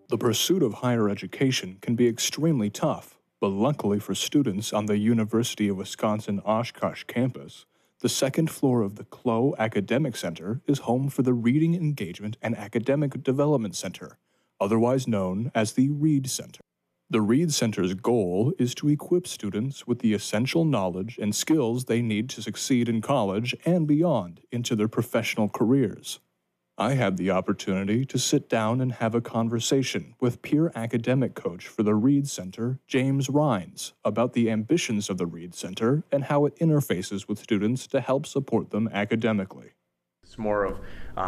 The pursuit of higher education can be extremely tough, but luckily for students on the University of Wisconsin-Oshkosh campus, the second floor of the Clough Academic Center is home for the Reading Engagement and Academic Development Center, otherwise known as the Read Center. The Read Center's goal is to equip students with the essential knowledge and skills they need to succeed in college and beyond into their professional careers. I had the opportunity to sit down and have a conversation with peer academic coach for the Read Center, James Rines, about the ambitions of the Read Center and how it interfaces with students to help support them academically. It's more of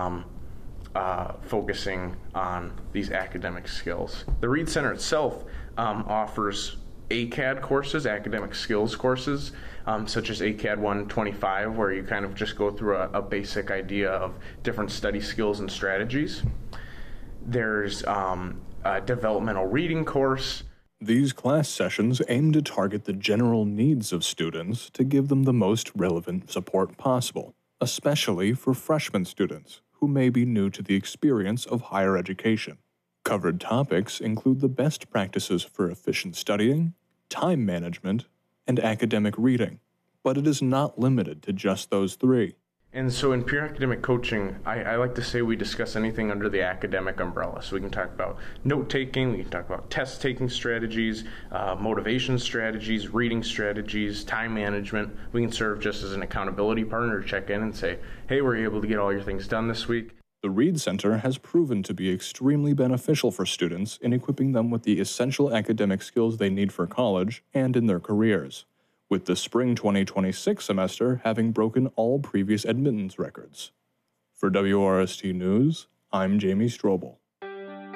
focusing on these academic skills. The Read Center itself offers ACAD courses, academic skills courses, such as ACAD 125, where you kind of just go through a basic idea of different study skills and strategies. There's a developmental reading course. These class sessions aim to target the general needs of students to give them the most relevant support possible, especially for freshman students who may be new to the experience of higher education. Covered topics include the best practices for efficient studying, time management, and academic reading, but it is not limited to just those three. And so in peer academic coaching, I like to say we discuss anything under the academic umbrella. So we can talk about note-taking, we can talk about test-taking strategies, motivation strategies, reading strategies, time management. We can serve just as an accountability partner to check in and say, hey, were you able to get all your things done this week? The Read Center has proven to be extremely beneficial for students in equipping them with the essential academic skills they need for college and in their careers, with the spring 2026 semester having broken all previous admittance records. For WRST News, I'm Jamie Strobel.